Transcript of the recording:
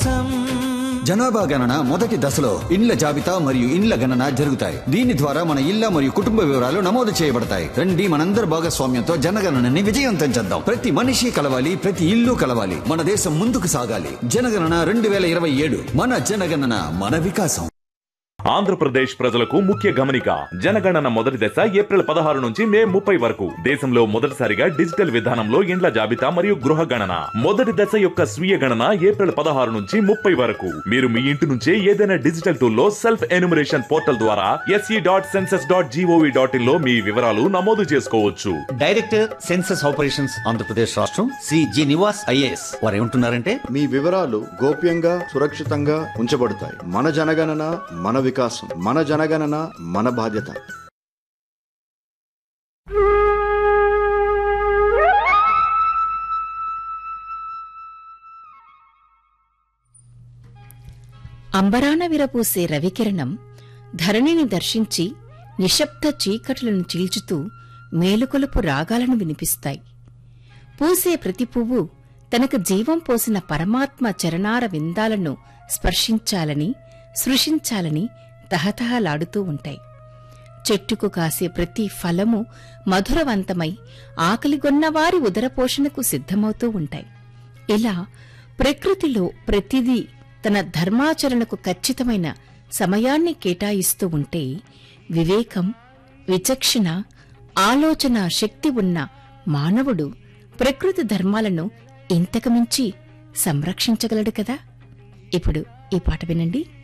జనాభా గణన మొదటి దశలో ఇండ్ల జాబితా మరియు ఇండ్ల గణన జరుగుతాయి. దీని ద్వారా మన ఇళ్ల మరియు కుటుంబ వివరాలు నమోదు చేయబడతాయి. రండి, మనందరి భాగస్వామ్యంతో జనగణనని విజయవంతం చేద్దాం. ప్రతి మనిషి కలవాలి, ప్రతి ఇల్లు కలవాలి. మన దేశం ముందుకు సాగాలి. జనగణన 2027. మన జనగణన, మన వికాసం. ఆంధ్రప్రదేశ్ ప్రజలకు ముఖ్య గమనిక. జనగణన మొదటి దశ ఏప్రిల్ 16 నుంచి మే 30 వరకు. దేశంలో మొదటిసారిగా డిజిటల్ విధానంలో ఇండ్ల జాబితా మరియు గృహ గణన. మొదటి దశ యొక్క స్వీయ గణన ఏప్రిల్ 16 నుంచి 30 వరకు. మీరు మీ ఇంటి నుంచే ఏదైనా డిజిటల్ టూల్లో సెల్ఫ్ ఎన్యూమరేషన్ పోర్టల్ ద్వారా se.census.gov.in లో మీ వివరాలు నమోదు చేసుకోవచ్చు. డైరెక్టర్ సెన్సస్ ఆపరేషన్స్ ఆంధ్రప్రదేశ్ రాష్ట్రం శ్రీ జి నివాస్ ఐఏఎస్ వారు ఏమంటున్నారంటే, మీ వివరాలు గోప్యంగా సురక్షితంగా ఉంచబడతాయి. మన జనగణన, మన వికాసం. మన జనగణన, మన బాధ్యత. అంబరాన విరపూసే రవికిరణం ధరణిని దర్శించి నిశ్శబ్ద చీకట్లను చీల్చుతూ మేలుకొలుపు రాగాలను వినిపిస్తాయి. పూసే ప్రతి పువ్వు తనకు జీవం పోసిన పరమాత్మ చరణార విందాలను స్పర్శించాలని, సృష్టించాలని తహతహలాడుతూ ఉంటాయి. చెట్టుకు కాసే ప్రతి ఫలము మధురవంతమై ఆకలిగొన్నవారి ఉదరపోషణకు సిద్ధమవుతూ ఉంటాయి. ఇలా ప్రకృతిలో ప్రతిదీ తన ధర్మాచరణకు ఖచ్చితమైన సమయాన్ని కేటాయిస్తూ ఉంటే వివేకం, విచక్షణ, ఆలోచన శక్తి ఉన్న మానవుడు ప్రకృతి ధర్మాలను ఇంతకుమించి సంరక్షించగలడు కదా. ఇప్పుడు ఈ పాట వినండి.